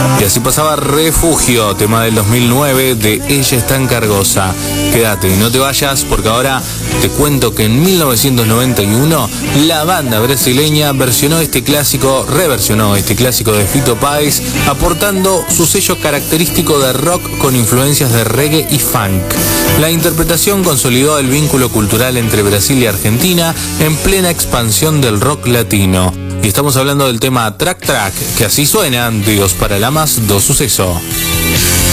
Y así pasaba Refugio, tema del 2009 de Ella es tan cargosa. Quédate y no te vayas, porque ahora te cuento que en 1991 la banda brasileña reversionó este clásico de Fito Páez, aportando su sello característico de rock con influencias de reggae y funk. La interpretación consolidó el vínculo cultural entre Brasil y Argentina en plena expansión del rock latino. Y estamos hablando del tema Track Track, que así suena, Dios para Lamas do Suceso.